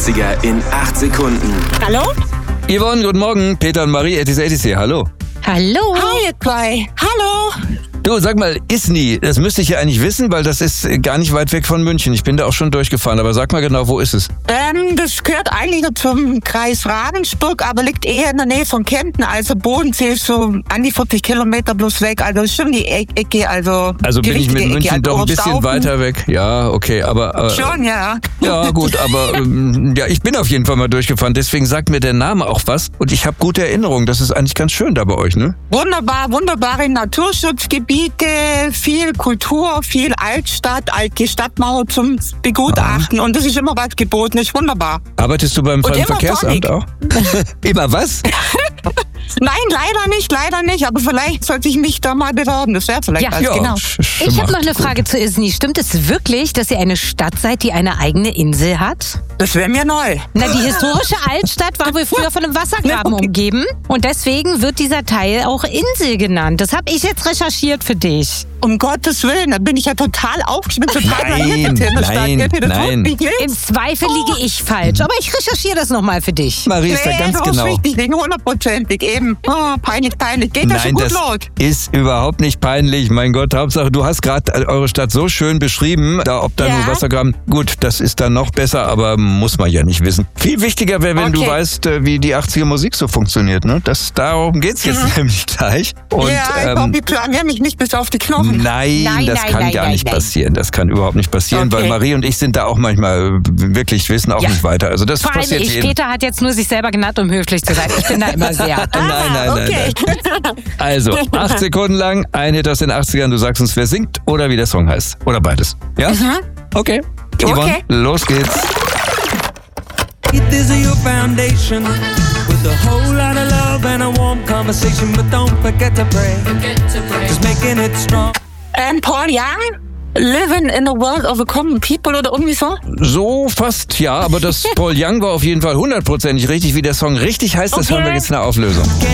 80er in 8 Sekunden. Hallo? Yvonne, guten Morgen. Peter und Marie, Etis hier. Hallo. Hallo. Hi, ihr zwei. Hallo. Du, sag mal, Isny, das müsste ich ja eigentlich wissen, weil das ist gar nicht weit weg von München. Ich bin da auch schon durchgefahren, aber sag mal genau, wo ist es? Das gehört eigentlich zum Kreis Ravensburg, aber liegt eher in der Nähe von Kempten. Also Bodensee ist so an die 40 Kilometer bloß weg. Also ist schon die Ecke, also die bin ich mit richtige München Ecke, doch ein bisschen weiter weg. Ja, okay, aber... Schon, ja. Ja, gut, aber ja, ich bin auf jeden Fall mal durchgefahren. Deswegen sagt mir der Name auch was. Und ich habe gute Erinnerungen. Das ist eigentlich ganz schön da bei euch, ne? Wunderbar, wunderbare Naturschutzgebiete, viel Kultur, viel Altstadt, alte Stadtmauer zum Begutachten. Und das ist immer was geboten, ist wunderbar. Arbeitest du beim Freien Verkehrsamt auch? Immer was? Nein, leider nicht. Aber vielleicht sollte ich mich da mal bewerben. Das wäre vielleicht was, genau. Ich habe noch eine Frage zu Isny. Stimmt es wirklich, dass ihr eine Stadt seid, die eine eigene Insel hat? Das wäre mir neu. Na, die historische Altstadt war wohl früher von einem Wassergraben umgeben. Und deswegen wird dieser Teil auch Insel genannt. Das habe ich jetzt recherchiert für dich. Um Gottes Willen, da bin ich ja total aufgeschmissen. Nein. Im Zweifel liege ich falsch. Aber ich recherchiere das nochmal für dich. Marie ist da ganz genau. Richtig, 100%ig eben. Oh, peinlich. Geht das schon gut los? Ist überhaupt nicht peinlich. Mein Gott, Hauptsache, du hast gerade eure Stadt so schön beschrieben. Ob da nur Wassergraben, gut, das ist dann noch besser, aber muss man ja nicht wissen. Viel wichtiger wäre, wenn du weißt, wie die 80er Musik so funktioniert. Ne? Darum geht's jetzt nämlich gleich. Und, ich hoffe, die blamieren mich nicht bis auf die Knochen. Nein, das kann gar nicht passieren. Das kann überhaupt nicht passieren, weil Marie und ich sind da auch manchmal wirklich, wissen auch nicht weiter. Also das passiert jedem. Peter hat jetzt nur sich selber genannt, um höflich zu sein. Ich bin da immer sehr. Nein. Also, 8 Sekunden lang, ein Hit aus den 80ern. Du sagst uns, wer singt oder wie der Song heißt. Oder beides. Ja? Okay. Yvonne, los geht's. This is your foundation with a whole lot of love and a warm conversation, but don't forget to pray. Just making it strong. Paul Young? Living in a world of a common people oder irgendwie so? So fast, ja, aber das Paul Young war auf jeden Fall 100%ig richtig, wie der Song richtig heißt. Das hören wir jetzt in der Auflösung.